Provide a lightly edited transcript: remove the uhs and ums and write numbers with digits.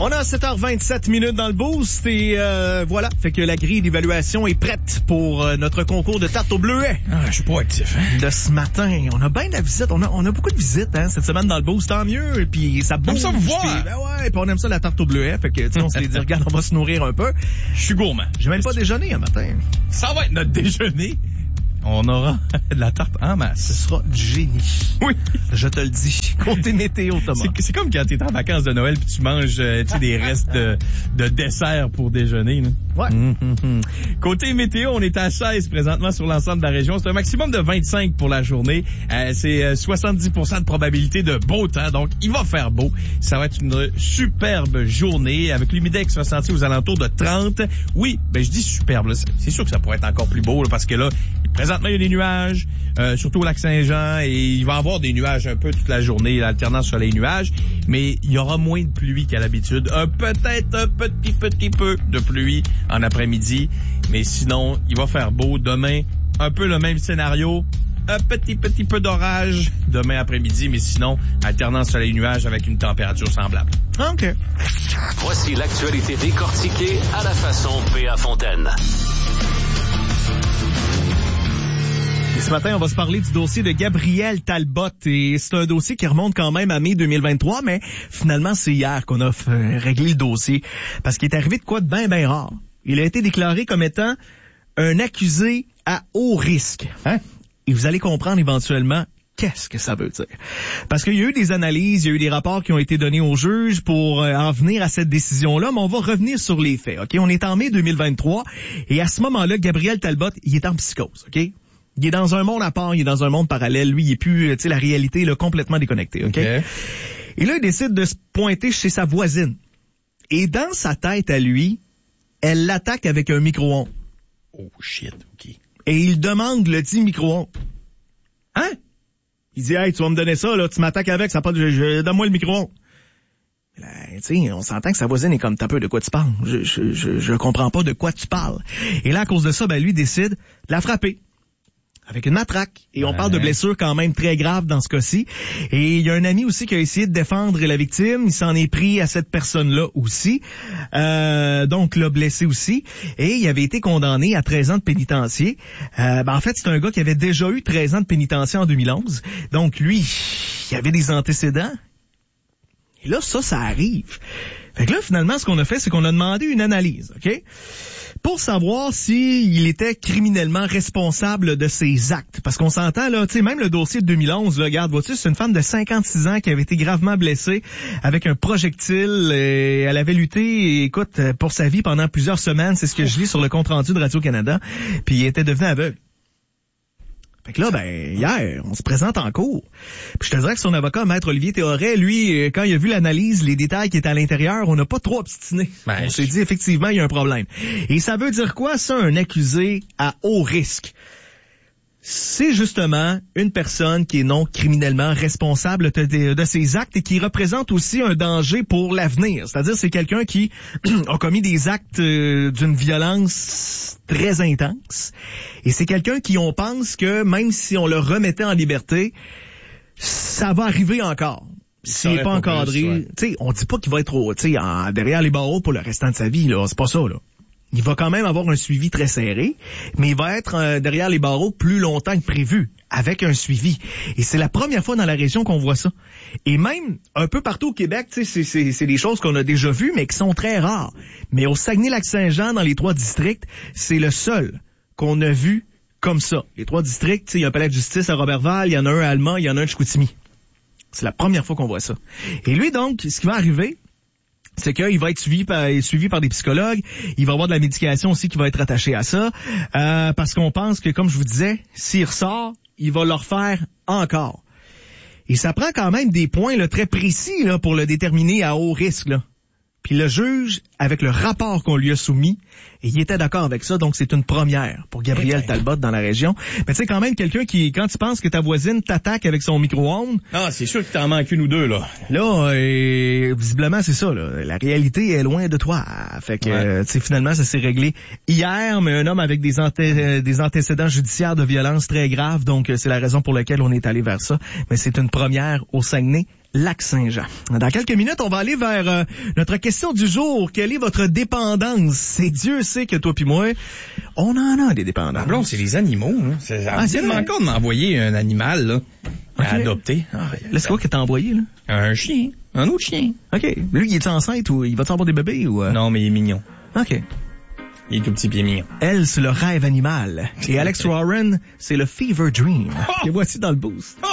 On a 7h27 dans le boost et voilà, fait que la grille d'évaluation est prête pour notre concours de tarte au bleuet. Ah, je suis pas actif, hein? De ce matin, on a bien de la visite, on a beaucoup de visites cette semaine dans le boost, tant mieux, et puis ça bouge. Comme ça vous voir. Ben ouais, puis on aime ça la tarte au bleuet, fait que tu sais, on s'est dit regarde, on va se nourrir un peu. Je suis gourmand. J'ai même pas déjeuné un matin. Ça va être notre déjeuner. On aura de la tarte en masse. Ce sera du génie. Oui. Je te le dis. Côté météo, Thomas. C'est comme quand t'es en vacances de Noël puis tu manges des restes de dessert pour déjeuner. Là. Ouais. Côté météo, on est à 16 présentement sur l'ensemble de la région. C'est un maximum de 25 pour la journée. C'est 70% de probabilité de beau temps. Donc, il va faire beau. Ça va être une superbe journée avec l'humidex ressenti aux alentours de 30. Oui, ben je dis superbe. Là. C'est sûr que ça pourrait être encore plus beau là, parce que là, présentement, il y a des nuages, surtout au lac Saint-Jean, et il va y avoir des nuages un peu toute la journée, l'alternance soleil-nuages, mais il y aura moins de pluie qu'à l'habitude. Peut-être un petit peu de pluie en après-midi, mais sinon, il va faire beau. Demain, un peu le même scénario, un petit peu d'orage demain après-midi, mais sinon, alternance soleil-nuages avec une température semblable. OK. Voici l'actualité décortiquée à la façon P.A. Fontaine. Ce matin, on va se parler du dossier de Gabriel Talbot et c'est un dossier qui remonte quand même à mai 2023, mais finalement, c'est hier qu'on a réglé le dossier parce qu'il est arrivé de quoi de bien rare. Il a été déclaré comme étant un accusé à haut risque. Hein? Et vous allez comprendre éventuellement qu'est-ce que ça veut dire. Parce qu'il y a eu des analyses, il y a eu des rapports qui ont été donnés aux juges pour en venir à cette décision-là, mais on va revenir sur les faits. Ok, on est en mai 2023 et à ce moment-là, Gabriel Talbot, il est en psychose. Ok. Il est dans un monde à part, il est dans un monde parallèle. Lui, il est plus, la réalité, là, complètement déconnectée, OK? Et là, il décide de se pointer chez sa voisine. Et dans sa tête à lui, elle l'attaque avec un micro-ondes. Oh, shit, OK. Et il demande le dit micro-ondes. Hein? Il dit, hey, tu vas me donner ça, là, tu m'attaques avec, ça pas donne-moi le micro-ondes. Tu sais, on s'entend que sa voisine est comme, t'as peu de quoi tu parles. Je comprends pas de quoi tu parles. Et là, à cause de ça, lui décide de la frapper. Avec une matraque. Et on parle de blessures quand même très graves dans ce cas-ci. Et il y a un ami aussi qui a essayé de défendre la victime. Il s'en est pris à cette personne-là aussi. Donc, l'a blessé aussi. Et il avait été condamné à 13 ans de pénitencier. En fait, c'est un gars qui avait déjà eu 13 ans de pénitencier en 2011. Donc, lui, il avait des antécédents. Et là, ça arrive. Fait que là, finalement, ce qu'on a fait, c'est qu'on a demandé une analyse, OK? Pour savoir s'il était criminellement responsable de ses actes. Parce qu'on s'entend, là, tu sais, même le dossier de 2011, là, regarde, vois-tu, c'est une femme de 56 ans qui avait été gravement blessée avec un projectile et elle avait lutté, écoute, pour sa vie pendant plusieurs semaines. C'est ce que je lis sur le compte-rendu de Radio-Canada. Puis il était devenu aveugle. Fait que là, hier, on se présente en cours. Puis je te dirais que son avocat, Maître Olivier Théoret, lui, quand il a vu l'analyse, les détails qui étaient à l'intérieur, on n'a pas trop obstiné. On s'est dit, effectivement, il y a un problème. Et ça veut dire quoi, ça, un accusé à haut risque? C'est justement une personne qui est non criminellement responsable de ses actes et qui représente aussi un danger pour l'avenir. C'est-à-dire, c'est quelqu'un qui a commis des actes d'une violence très intense. Et c'est quelqu'un qui, on pense que même si on le remettait en liberté, ça va arriver encore. S'il n'est pas encadré, tu sais, on dit pas qu'il va être derrière les barreaux pour le restant de sa vie, là. C'est pas ça, là. Il va quand même avoir un suivi très serré, mais il va être derrière les barreaux plus longtemps que prévu, avec un suivi. Et c'est la première fois dans la région qu'on voit ça. Et même un peu partout au Québec, c'est des choses qu'on a déjà vues, mais qui sont très rares. Mais au Saguenay-Lac-Saint-Jean, dans les 3 districts, c'est le seul qu'on a vu comme ça. Les 3 districts, il y a un palais de justice à Roberval, il y en a un à Allemand, il y en a un à Chicoutimi. C'est la première fois qu'on voit ça. Et lui, donc, ce qui va arriver, c'est qu'il va être suivi par des psychologues. Il va avoir de la médication aussi qui va être attachée à ça. Parce qu'on pense que, comme je vous disais, s'il ressort, il va le refaire encore. Et ça prend quand même des points là, très précis là, pour le déterminer à haut risque. Là. Puis le juge, avec le rapport qu'on lui a soumis, il était d'accord avec ça, donc c'est une première pour Gabriel Talbot dans la région. Mais tu sais, quand même, quelqu'un qui, quand tu penses que ta voisine t'attaque avec son micro-ondes... Ah, c'est sûr que t'en manques une ou deux, là. Là, visiblement, c'est ça, là. La réalité est loin de toi. Fait que, tu sais, finalement, ça s'est réglé hier, mais un homme avec des antécédents judiciaires de violence très graves, donc c'est la raison pour laquelle on est allé vers ça. Mais c'est une première au Saguenay Lac-Saint-Jean. Dans quelques minutes, on va aller vers notre question du jour. Quelle est votre dépendance? C'est Dieu sait que toi puis moi, on en a des dépendances. Blond, c'est les animaux. Hein. C'est encore de m'envoyer un animal là, à adopter. Là, c'est quoi que t'as envoyé, là? Un chien. Un autre chien. OK. Lui, il est enceinte ou il va-tu avoir des bébés ou... Non, mais il est mignon. OK. Il est tout petit pied mignon. Elle, c'est le rêve animal. Et Alex Warren, c'est le fever dream. Oh! Et voici dans le boost.